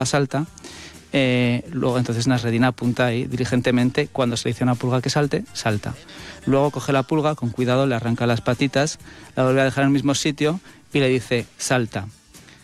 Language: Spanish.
salta. Luego entonces Nasreddin apunta ahí diligentemente, cuando se le dice a una pulga que salte, salta. Luego coge la pulga, con cuidado le arranca las patitas, la vuelve a dejar en el mismo sitio y le dice salta.